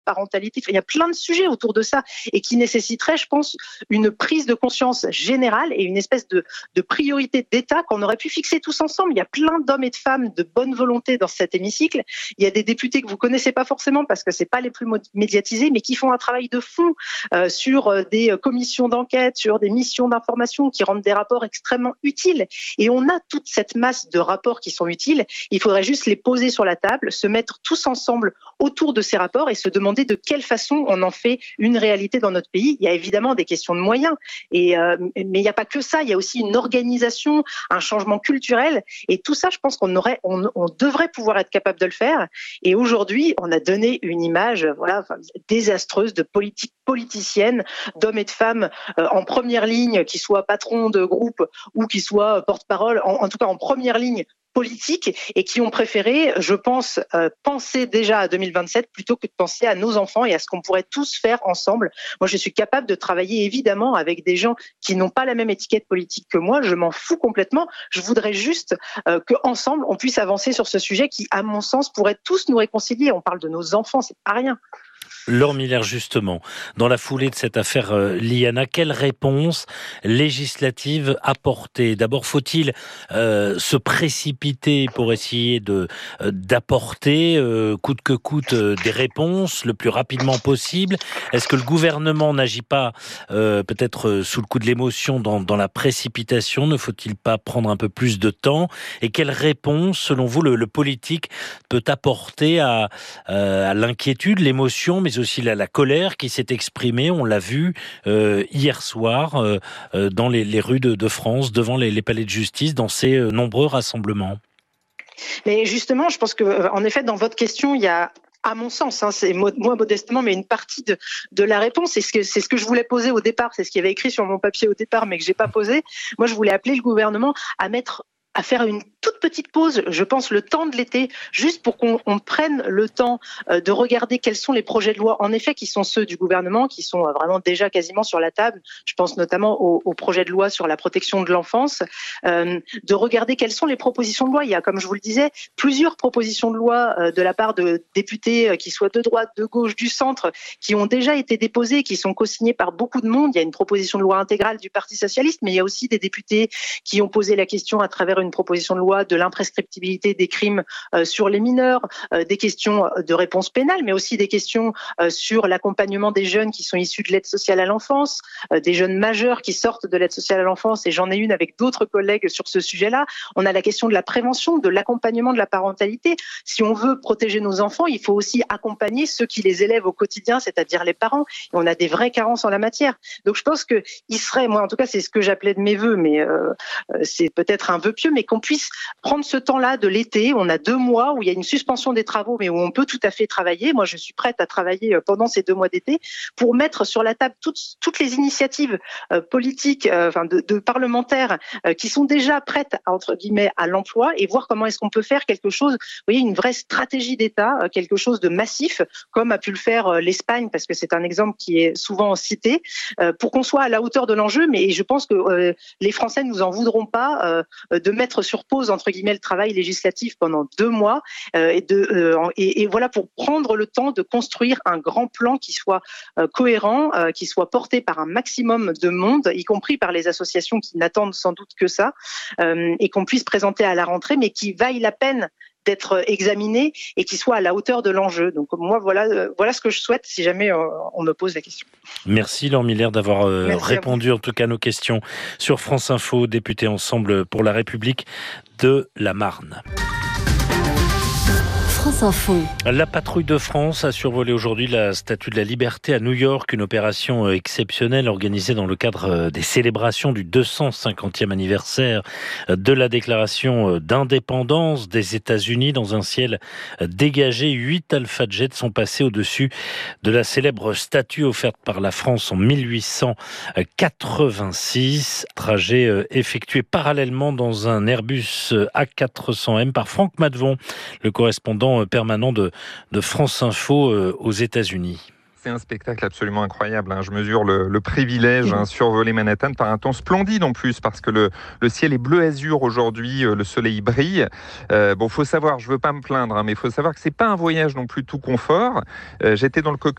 parentalité. Enfin, il y a plein de sujets autour de ça et qui nécessiteraient, je pense, une prise de conscience générale et une espèce de priorité d'État qu'on aurait pu fixer tous ensemble. Il y a plein d'hommes et de femmes de bonne volonté dans cet hémicycle. Il y a des députés que vous connaissez pas forcément parce que c'est pas les plus médiatisés, mais qui font un travail de fond sur des commissions d'enquête, sur des missions d'information qui rendent des rapports extrêmement utiles. Et on a toute cette masse de rapports qui sont utiles. Il faudrait juste les poser sur la table, se mettre tous ensemble autour de ces rapports et se demander de quelle façon on en fait une réalité dans notre pays. Il y a évidemment des questions de moyens, mais il n'y a pas que ça. Il y a aussi une organisation, un changement culturel, et tout ça, je pense on devrait pouvoir être capable de le faire. Et aujourd'hui, on a donné une image, désastreuse de politiciennes, d'hommes et de femmes en première ligne, qui soient patrons de groupe ou qui soient porte-parole, en tout cas en première ligne politiques, et qui ont préféré, je pense, penser déjà à 2027 plutôt que de penser à nos enfants et à ce qu'on pourrait tous faire ensemble. Moi, je suis capable de travailler évidemment avec des gens qui n'ont pas la même étiquette politique que moi. Je m'en fous complètement. Je voudrais juste qu'ensemble, on puisse avancer sur ce sujet qui, à mon sens, pourrait tous nous réconcilier. On parle de nos enfants, c'est pas rien. Laure Miller, justement, dans la foulée de cette affaire Liana, quelle réponse législative apporter ? D'abord, faut-il se précipiter pour essayer d'apporter, coûte que coûte, des réponses le plus rapidement possible ? Est-ce que le gouvernement n'agit pas peut-être sous le coup de l'émotion dans la précipitation ? Ne faut-il pas prendre un peu plus de temps ? Et quelle réponse, selon vous, le politique peut apporter à l'inquiétude, l'émotion, mais aussi la colère qui s'est exprimée, on l'a vu hier soir dans les rues de France, devant les palais de justice, dans ces nombreux rassemblements. Mais justement, je pense que, en effet, dans votre question, il y a, à mon sens, c'est moi modestement, mais une partie de la réponse, c'est ce que je voulais poser au départ, c'est ce qu'il y avait écrit sur mon papier au départ, mais que j'ai pas posé. Moi, je voulais appeler le gouvernement à faire une toute petite pause, je pense le temps de l'été, juste pour qu'on prenne le temps de regarder quels sont les projets de loi, en effet, qui sont ceux du gouvernement, qui sont vraiment déjà quasiment sur la table. Je pense notamment au projet de loi sur la protection de l'enfance, de regarder quelles sont les propositions de loi. Il y a, comme je vous le disais, plusieurs propositions de loi de la part de députés qui soient de droite, de gauche, du centre, qui ont déjà été déposées, qui sont co-signées par beaucoup de monde. Il y a une proposition de loi intégrale du Parti socialiste, mais il y a aussi des députés qui ont posé la question à travers une proposition de loi de l'imprescriptibilité des crimes sur les mineurs, des questions de réponse pénale, mais aussi des questions sur l'accompagnement des jeunes qui sont issus de l'aide sociale à l'enfance, des jeunes majeurs qui sortent de l'aide sociale à l'enfance, et j'en ai une avec d'autres collègues sur ce sujet-là. On a la question de la prévention, de l'accompagnement de la parentalité. Si on veut protéger nos enfants, il faut aussi accompagner ceux qui les élèvent au quotidien, c'est-à-dire les parents. Et on a des vraies carences en la matière. Donc je pense que il serait, moi en tout cas c'est ce que j'appelais de mes vœux, mais c'est peut-être un vœu pieux, mais qu'on puisse prendre ce temps-là de l'été. On a 2 mois où il y a une suspension des travaux, mais où on peut tout à fait travailler. Moi, je suis prête à travailler pendant ces 2 mois d'été pour mettre sur la table toutes les initiatives politiques, de parlementaires qui sont déjà prêtes, entre guillemets, à l'emploi, et voir comment est-ce qu'on peut faire quelque chose, vous voyez, une vraie stratégie d'État, quelque chose de massif, comme a pu le faire l'Espagne, parce que c'est un exemple qui est souvent cité, pour qu'on soit à la hauteur de l'enjeu. Mais je pense que les Français nous en voudront pas de mettre sur pause, entre guillemets, le travail législatif pendant 2 mois, et voilà, pour prendre le temps de construire un grand plan qui soit cohérent, qui soit porté par un maximum de monde, y compris par les associations qui n'attendent sans doute que ça, et qu'on puisse présenter à la rentrée, mais qui vaille la peine d'être examiné et qui soit à la hauteur de l'enjeu. Donc moi, voilà ce que je souhaite si jamais on me pose la question. Merci Laure Miller d'avoir répondu en tout cas à nos questions sur France Info, député Ensemble pour la République de la Marne. France Info. La patrouille de France a survolé aujourd'hui la Statue de la Liberté à New York, une opération exceptionnelle organisée dans le cadre des célébrations du 250e anniversaire de la déclaration d'indépendance des États-Unis. Dans un ciel dégagé, 8 Alpha Jets sont passés au-dessus de la célèbre statue offerte par la France en 1886. Trajet effectué parallèlement dans un Airbus A400M par Franck Madevon, le correspondant permanent de France Info aux États-Unis. C'est un spectacle absolument incroyable. Je mesure le privilège, survoler Manhattan par un temps splendide en plus, parce que le ciel est bleu azur aujourd'hui, le soleil brille. Faut savoir, je veux pas me plaindre, mais il faut savoir que c'est pas un voyage non plus tout confort. J'étais dans le cockpit